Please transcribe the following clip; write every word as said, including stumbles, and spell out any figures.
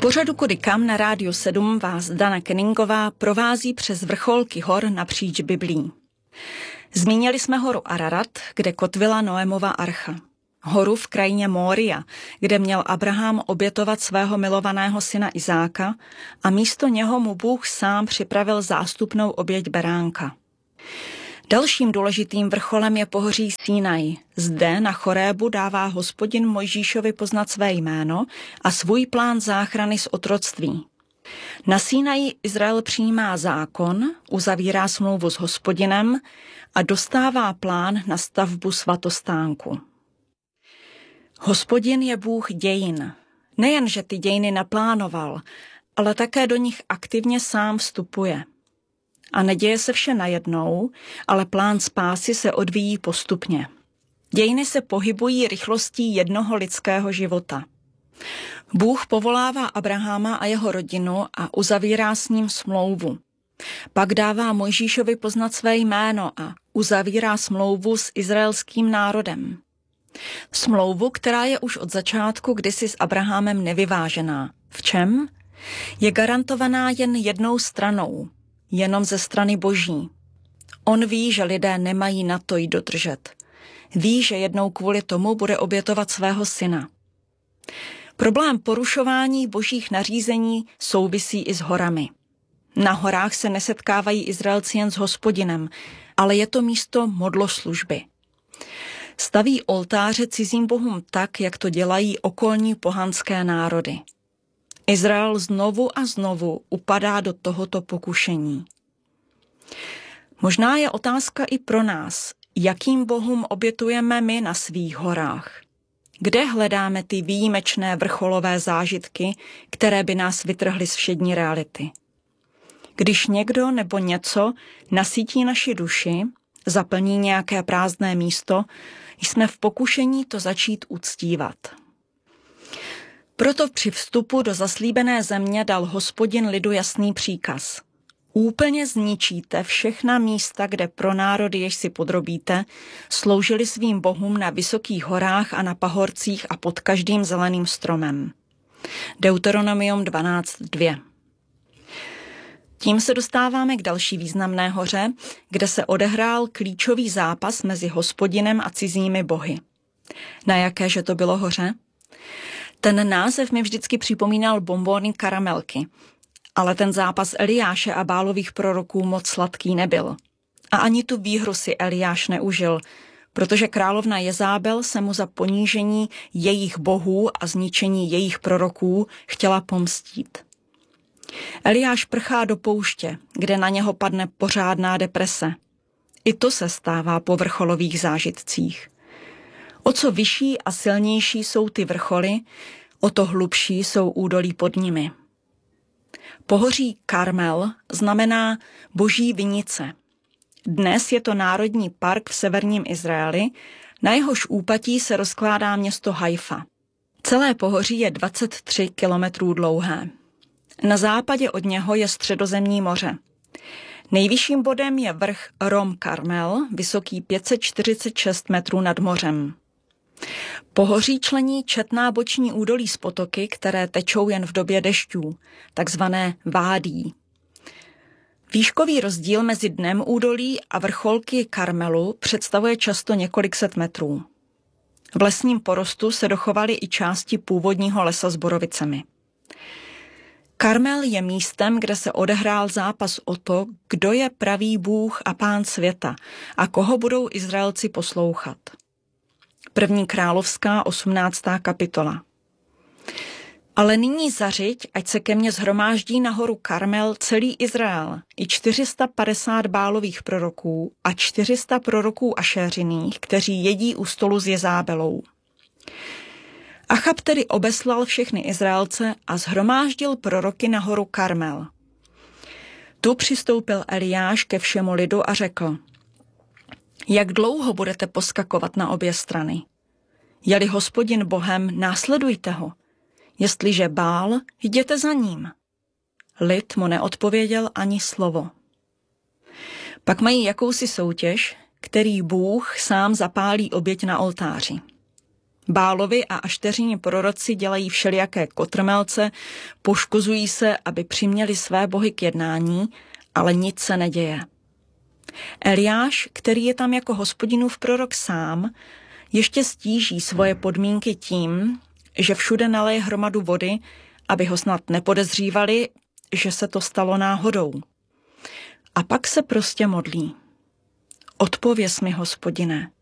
pořadu Kudy kam na Rádiu sedm vás Dana Kenningová provází přes vrcholky hor napříč Biblí. Zmínili jsme horu Ararat, kde kotvila Noémova archa. Horu v krajině Mória, kde měl Abraham obětovat svého milovaného syna Izáka a místo něho mu Bůh sám připravil zástupnou oběť beránka. Dalším důležitým vrcholem je pohoří Sinaj. Zde na Chorébu dává Hospodin Mojžíšovi poznat své jméno a svůj plán záchrany z otroctví. Na Sinaji Izrael přijímá zákon, uzavírá smlouvu s Hospodinem a dostává plán na stavbu svatostánku. Hospodin je Bůh dějin. Nejenže ty dějiny naplánoval, ale také do nich aktivně sám vstupuje. A neděje se vše najednou, ale plán spásy se odvíjí postupně. Dějiny se pohybují rychlostí jednoho lidského života. Bůh povolává Abrahama a jeho rodinu a uzavírá s ním smlouvu. Pak dává Mojžíšovi poznat své jméno a uzavírá smlouvu s izraelským národem. Smlouvu, která je už od začátku kdysi s Abrahamem nevyvážená. V čem? Je garantovaná jen jednou stranou, jenom ze strany Boží. On ví, že lidé nemají na to ji dodržet. Ví, že jednou kvůli tomu bude obětovat svého syna. Problém porušování božích nařízení souvisí i s horami. Na horách se nesetkávají Izraelci jen s Hospodinem, ale je to místo modloslužby. Staví oltáře cizím bohům tak, jak to dělají okolní pohanské národy. Izrael znovu a znovu upadá do tohoto pokušení. Možná je otázka i pro nás, jakým bohům obětujeme my na svých horách. Kde hledáme ty výjimečné vrcholové zážitky, které by nás vytrhly z všední reality? Když někdo nebo něco nasytí naši duši, zaplní nějaké prázdné místo, jsme v pokušení to začít uctívat. Proto při vstupu do zaslíbené země dal Hospodin lidu jasný příkaz. Úplně zničíte všechna místa, kde pro národy, jež si podrobíte, sloužili svým bohům na vysokých horách a na pahorcích a pod každým zeleným stromem. Deuteronomium dvanáct dva. Tím se dostáváme k další významné hoře, kde se odehrál klíčový zápas mezi Hospodinem a cizími bohy. Na jakéže to bylo hoře? Ten název mi vždycky připomínal bonbóny karamelky, ale ten zápas Eliáše a Bálových proroků moc sladký nebyl. A ani tu výhru si Eliáš neužil, protože královna Jezábel se mu za ponížení jejich bohů a zničení jejich proroků chtěla pomstít. Eliáš prchá do pouště, kde na něho padne pořádná deprese. I to se stává po vrcholových zážitcích. O co vyšší a silnější jsou ty vrcholy, o to hlubší jsou údolí pod nimi. Pohoří Karmel znamená boží vinice. Dnes je to národní park v severním Izraeli, na jehož úpatí se rozkládá město Haifa. Celé pohoří je dvacet tři kilometrů dlouhé. Na západě od něho je Středozemní moře. Nejvyšším bodem je vrch Rom Karmel, vysoký pět set čtyřicet šest metrů nad mořem. Pohoří člení četná boční údolí s potoky, které tečou jen v době dešťů, takzvané vádí. Výškový rozdíl mezi dnem údolí a vrcholky Karmelu představuje často několik set metrů. V lesním porostu se dochovaly i části původního lesa s borovicemi. Karmel je místem, kde se odehrál zápas o to, kdo je pravý Bůh a Pán světa a koho budou Izraelci poslouchat. První královská osmnáctá kapitola. Ale nyní zařiď, ať se ke mně shromáždí na horu Karmel celý Izrael, i čtyři sta padesát Bálových proroků a čtyři sta proroků Ašéřiných, kteří jedí u stolu s Jezábelou. Achab tedy obeslal všechny Izraelce a shromáždil proroky na horu Karmel. Tu přistoupil Eliáš ke všemu lidu a řekl: Jak dlouho budete poskakovat na obě strany? Je-li Hospodin Bohem, následujte ho. Jestliže Bál, jděte za ním. Lid mu neodpověděl ani slovo. Pak mají jakousi soutěž, který Bůh sám zapálí oběť na oltáři. Bálovi a ašteřini proroci dělají všelijaké kotrmelce, poškozují se, aby přiměli své bohy k jednání, ale nic se neděje. Eliáš, který je tam jako Hospodinův prorok sám, ještě stíží svoje podmínky tím, že všude naleje hromadu vody, aby ho snad nepodezřívali, že se to stalo náhodou. A pak se prostě modlí. Odpověz mi, Hospodine,